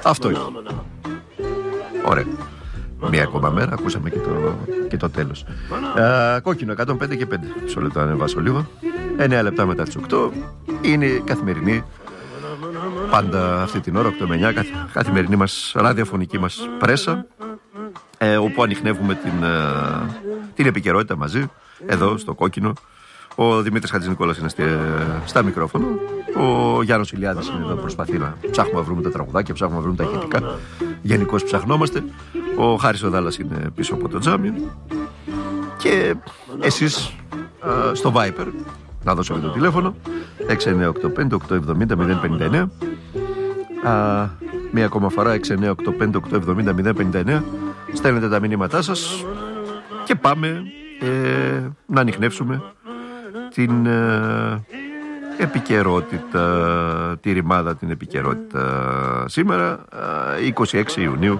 Αυτό είναι. Ωραία. Μία ακόμα μέρα, ακούσαμε και το τέλος. Κόκκινο 105 και 5. Μισό λεπτό να ανεβάσω λίγο. 9 λεπτά μετά τις 8. Είναι η καθημερινή, πάντα αυτή την ώρα, 8 με 9, καθημερινή μας ραδιοφωνική μας πρέσα, όπου ανιχνεύουμε την επικαιρότητα μαζί, εδώ στο Κόκκινο. Ο Δημήτρης Χατζηνικόλας είναι στα μικρόφωνα. Ο Γιάννος Ηλιάδης είναι εδώ, προσπαθεί να ψάχνουμε να βρούμε τα τραγουδάκια, ψάχνουμε να βρούμε τα ηχητικά. Γενικώς ψαχνόμαστε. Ο Χάρης ο Δάλλας είναι πίσω από το τζάμι. Και εσείς στο Viper, να δώσω το τηλέφωνο, 6985-870-059. Μία ακόμα φορά, 6985-870-059. Στέλνετε τα μηνύματά σας και πάμε να ανιχνεύσουμε την επικαιρότητα, τη ρημάδα, την επικαιρότητα σήμερα, 26 Ιουνίου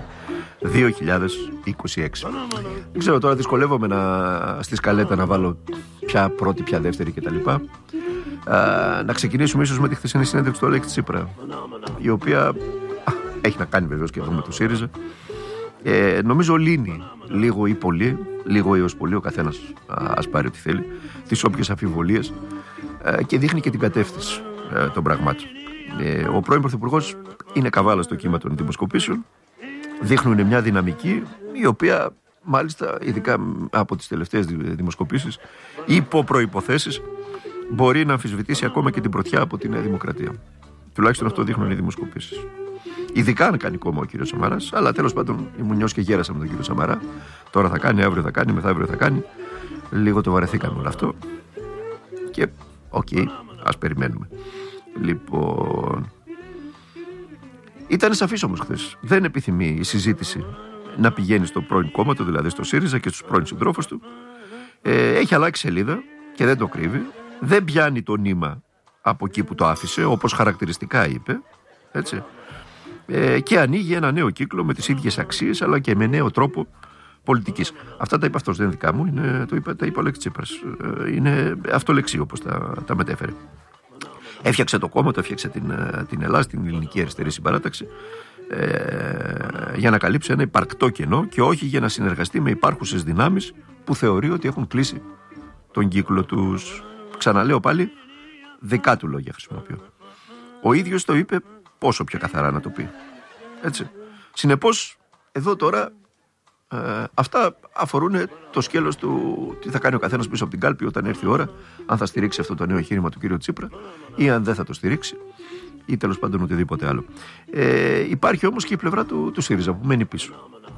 2026. Δεν ξέρω, τώρα δυσκολεύομαι στη σκαλέτα να βάλω ποια πρώτη, ποια δεύτερη κτλ. Να ξεκινήσουμε ίσως με τη χθεσινή συνέντευξη του Αλέξη Τσίπρα, η οποία έχει να κάνει βεβαίως και εδώ με το ΣΥΡΙΖΑ. Νομίζω λύνει λίγο ή πολύ, λίγο έως πολύ, ο καθένας ας πάρει ό,τι θέλει, τις όποιες αμφιβολίες, και δείχνει και την κατεύθυνση των πραγμάτων. Ο πρώην Πρωθυπουργός είναι καβάλα στο κύμα των δημοσκοπήσεων. Δείχνουν μια δυναμική η οποία μάλιστα, ειδικά από τις τελευταίες δημοσκοπήσεις, υπό προϋποθέσεις, μπορεί να αμφισβητήσει ακόμα και την πρωτιά από τη Νέα Δημοκρατία. Τουλάχιστον αυτό δείχνουν οι δημοσκοπήσεις. Ειδικά αν κάνει κόμμα ο κύριος Σαμαράς, αλλά τέλος πάντων ήμουν νιός και γέρασα με τον κύριο Σαμαρά. Τώρα θα κάνει, αύριο θα κάνει, μεθαύριο θα κάνει. Λίγο το βαρεθήκαμε όλο αυτό. Και ας περιμένουμε. Λοιπόν, ήταν σαφής όμως χθες. Δεν επιθυμεί η συζήτηση να πηγαίνει στο πρώην κόμμα του, δηλαδή στο ΣΥΡΙΖΑ και στους πρώην συντρόφους του. Έχει αλλάξει σελίδα και δεν το κρύβει. Δεν πιάνει το νήμα από εκεί που το άφησε, όπως χαρακτηριστικά είπε. Έτσι. Και ανοίγει ένα νέο κύκλο με τις ίδιες αξίες, αλλά και με νέο τρόπο πολιτικής. Αυτά τα είπε αυτός, δεν είναι δικά μου, τα είπε ο Αλέξης Τσίπρας. Είναι αυτολεξί όπως τα μετέφερε. Έφτιαξε το κόμμα, το έφτιαξε την Ελλάδα, την Ελληνική Αριστερή Συμπαράταξη, για να καλύψει ένα υπαρκτό κενό και όχι για να συνεργαστεί με υπάρχουσες δυνάμεις που θεωρεί ότι έχουν κλείσει τον κύκλο τους. Ξαναλέω πάλι, δικά του λόγια χρησιμοποιώ. Ο ίδιος το είπε, πόσο πιο καθαρά να το πει. Έτσι. Συνεπώς, εδώ τώρα αυτά αφορούν το σκέλος του τι θα κάνει ο καθένας πίσω από την κάλπη όταν έρθει η ώρα, αν θα στηρίξει αυτό το νέο εγχείρημα του κ. Τσίπρα ή αν δεν θα το στηρίξει, ή τέλος πάντων οτιδήποτε άλλο. Υπάρχει όμως και η πλευρά του ΣΥΡΙΖΑ που μένει πίσω.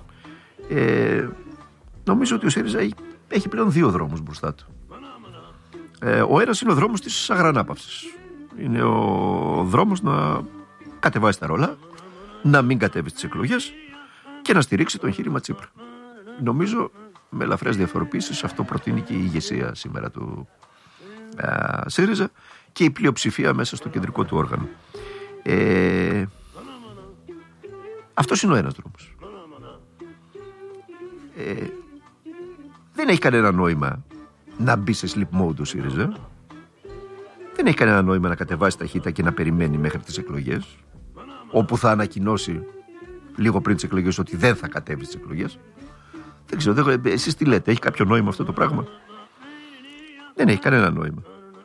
Νομίζω ότι ο ΣΥΡΙΖΑ έχει πλέον δύο δρόμους μπροστά του. Ο ένας είναι ο δρόμος της αγρανάπαυσης. Είναι ο δρόμος να κατεβάσει τα ρόλα, να μην κατέβει στις εκλογές και να στηρίξει το εγχείρημα Τσίπρα. Νομίζω με ελαφρές διαφοροποίησεις αυτό προτείνει και η ηγεσία σήμερα του ΣΥΡΙΖΑ και η πλειοψηφία μέσα στο κεντρικό του όργανο. Αυτός είναι ο ένας δρόμος. Δεν έχει κανένα νόημα να μπει σε sleep mode ο ΣΥΡΙΖΑ. Δεν έχει κανένα νόημα να κατεβάσει ταχύτητα και να περιμένει μέχρι τις εκλογές, όπου θα ανακοινώσει λίγο πριν τις εκλογές ότι δεν θα κατέβει στις εκλογές. Δεν ξέρω, εσείς τι λέτε, έχει κάποιο νόημα αυτό το πράγμα? Δεν έχει κανένα νόημα.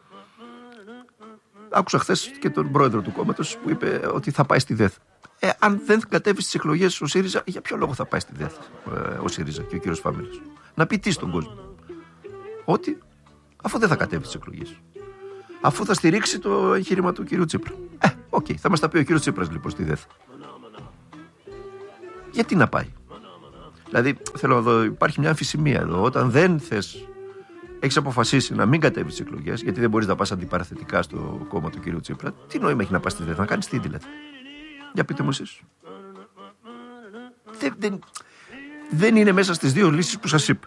Άκουσα χθες και τον πρόεδρο του κόμματος που είπε ότι θα πάει στη ΔΕΘ. Αν δεν κατέβει στις εκλογές ο ΣΥΡΙΖΑ, για ποιο λόγο θα πάει στη ΔΕΘ ο ΣΥΡΙΖΑ και ο κύριος Φάμελος? Να πει τι στον κόσμο? Ότι αφού δεν θα κατέβει στις εκλογές, αφού θα στηρίξει το εγχείρημα του κύριου Τσίπρα. Θα μας τα πει ο κύριος Τσίπρας λοιπόν στη ΔΕΘ. Γιατί να πάει? Δηλαδή θέλω να δω, υπάρχει μια αμφισημία εδώ. Όταν δεν θες, έχεις αποφασίσει να μην κατέβεις στις εκλογές, γιατί δεν μπορείς να πας αντιπαραθετικά στο κόμμα του κύριου Τσίπρα, τι νόημα έχει να πας στη ΔΕΘ? Να κάνεις τι δηλαδή? Για πείτε μου εσείς. Δεν είναι μέσα στις δύο λύσεις που σας είπα.